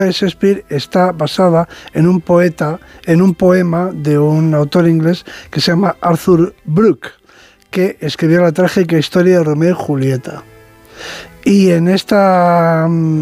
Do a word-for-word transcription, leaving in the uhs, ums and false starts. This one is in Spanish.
de Shakespeare está basada en un poeta, en un poema de un autor inglés que se llama Arthur Brooke, que escribió la trágica historia de Romeo y Julieta. Y en esta